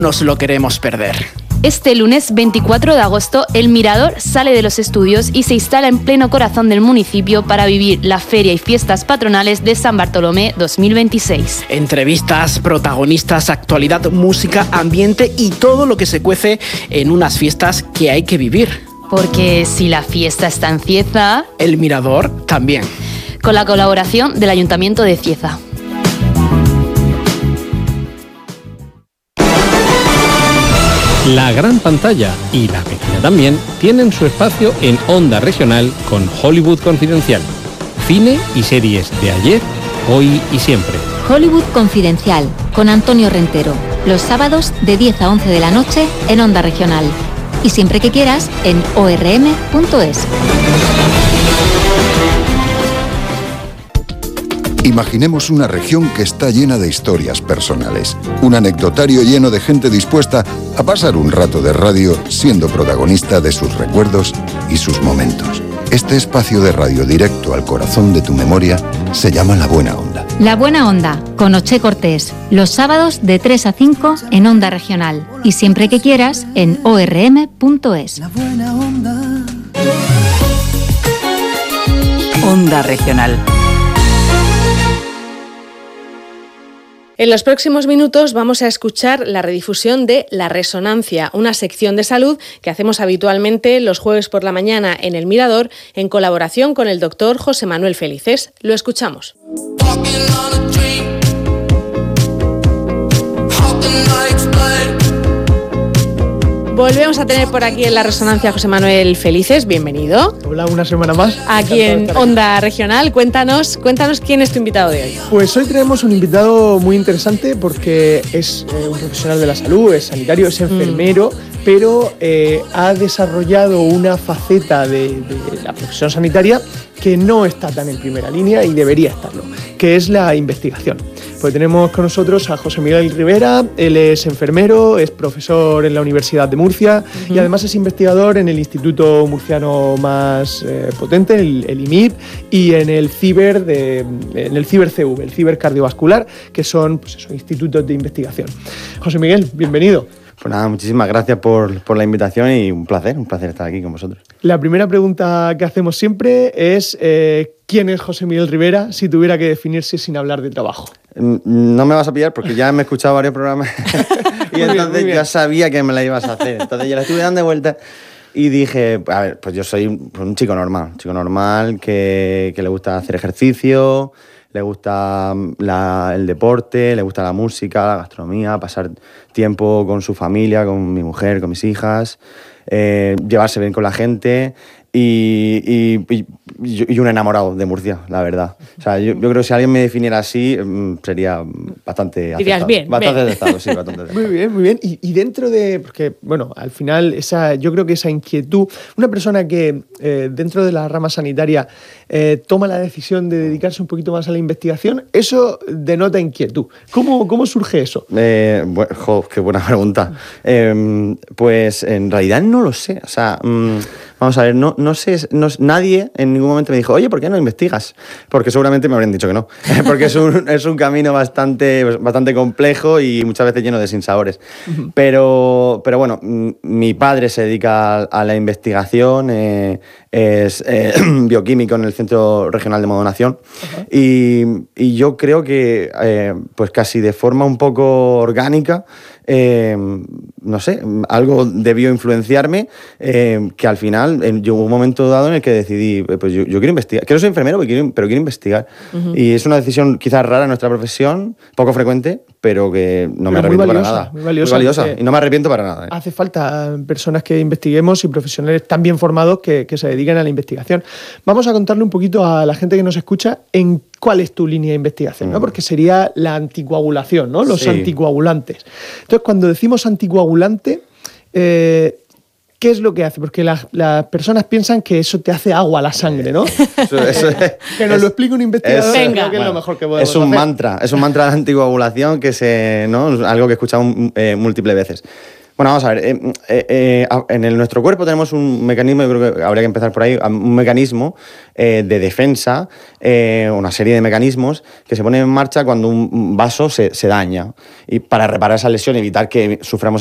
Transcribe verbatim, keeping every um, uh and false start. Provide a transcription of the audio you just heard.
nos lo queremos perder. Este lunes veinticuatro de agosto, El Mirador sale de los estudios y se instala en pleno corazón del municipio para vivir la Feria y Fiestas Patronales de San Bartolomé dos mil veintiséis. Entrevistas, protagonistas, actualidad, música, ambiente y todo lo que se cuece en unas fiestas que hay que vivir. Porque si la fiesta está en Cieza... El Mirador también. Con la colaboración del Ayuntamiento de Cieza. La gran pantalla y la pequeña también tienen su espacio en Onda Regional con Hollywood Confidencial. Cine y series de ayer, hoy y siempre. Hollywood Confidencial con Antonio Rentero. Los sábados de diez a once de la noche en Onda Regional. Y siempre que quieras en o erre eme punto es. Imaginemos una región que está llena de historias personales, un anecdotario lleno de gente dispuesta a pasar un rato de radio siendo protagonista de sus recuerdos y sus momentos. Este espacio de radio directo al corazón de tu memoria se llama La Buena Onda. La Buena Onda, con Oche Cortés, los sábados de tres a cinco en Onda Regional y siempre que quieras en o erre eme punto es. La Buena Onda. Onda Regional. En los próximos minutos vamos a escuchar la redifusión de La Resonancia, una sección de salud que hacemos habitualmente los jueves por la mañana en El Mirador en colaboración con el doctor José Manuel Felices. Lo escuchamos. Volvemos a tener por aquí en La Resonancia a José Manuel Felices, bienvenido. Hola, una semana más. Aquí en Onda Regional, cuéntanos, cuéntanos quién es tu invitado de hoy. Pues hoy tenemos un invitado muy interesante porque es eh, un profesional de la salud, es sanitario, es enfermero, mm. pero eh, ha desarrollado una faceta de, de la profesión sanitaria que no está tan en primera línea y debería estarlo, que es la investigación. Pues tenemos con nosotros a José Miguel Rivera, él es enfermero, es profesor en la Universidad de Murcia uh-huh. y además es investigador en el instituto murciano más eh, potente, el, el I M I P, y en el Ciber de, en el Ciber C V, el Ciber Cardiovascular, que son pues eso, institutos de investigación. José Miguel, bienvenido. Pues nada, muchísimas gracias por, por la invitación y un placer, un placer estar aquí con vosotros. La primera pregunta que hacemos siempre es eh, ¿quién es José Miguel Rivera si tuviera que definirse sin hablar de trabajo? No me vas a pillar porque ya me he escuchado varios programas y entonces bien, ya sabía que me la ibas a hacer. Entonces ya la estuve dando vueltas y dije, a ver, pues yo soy un chico normal, un chico normal que, que le gusta hacer ejercicio, le gusta la, el deporte, le gusta la música, la gastronomía, pasar tiempo con su familia, con mi mujer, con mis hijas, eh, llevarse bien con la gente y, y, y, y un enamorado de Murcia, la verdad. O sea, yo, yo creo que si alguien me definiera así sería bastante Dirías bien, bastante bien. acertado, sí, bastante acertado. Muy bien, muy bien. Y, y dentro de, porque bueno, al final esa, yo creo que esa inquietud, una persona que eh, dentro de la rama sanitaria eh, toma la decisión de dedicarse un poquito más a la investigación, eso denota inquietud. ¿Cómo, cómo surge eso? Eh, bueno, jo, qué buena pregunta. Eh, pues en realidad no lo sé. O sea, mmm, vamos a ver, no, no sé, no, nadie en ningún momento me dijo, oye, ¿por qué no investigas? Porque seguramente me habrían dicho que no. Porque es un, es un camino bastante, bastante complejo y muchas veces lleno de sinsabores. Uh-huh. Pero, pero bueno, mi padre se dedica a, a la investigación, eh, es eh, bioquímico en el Centro Regional de Modonación. Uh-huh. y, y yo creo que eh, pues casi de forma un poco orgánica, Eh, no sé, algo debió influenciarme eh, que al final eh, llegó un momento dado en el que decidí, pues yo, yo quiero investigar, quiero ser enfermero, pero quiero, pero quiero investigar. Uh-huh. Y es una decisión quizás rara en nuestra profesión, poco frecuente, pero que no me pero arrepiento valiosa, para nada. Muy valiosa. Muy valiosa y no me arrepiento para nada. ¿eh? Hace falta personas que investiguemos y profesionales tan bien formados que, que se dediquen a la investigación. Vamos a contarle un poquito a la gente que nos escucha en cuál es tu línea de investigación, ¿no? Porque sería la anticoagulación, ¿no? Los sí. anticoagulantes. Entonces, cuando decimos anticoagulante, eh, ¿qué es lo que hace? Porque las, las personas piensan que eso te hace agua a la sangre, ¿no? Eso, eso es, que nos es, lo explique un investigador, es, creo que bueno, es lo mejor que podemos Es un hacer. mantra, es un mantra de anticoagulación que se, ¿no? Algo que he escuchado eh, múltiples veces. Bueno, vamos a ver. Eh, eh, eh, en el, nuestro cuerpo tenemos un mecanismo, yo creo que habría que empezar por ahí, un mecanismo eh, de defensa, eh, una serie de mecanismos que se ponen en marcha cuando un vaso se, se daña. Y para reparar esa lesión, evitar que suframos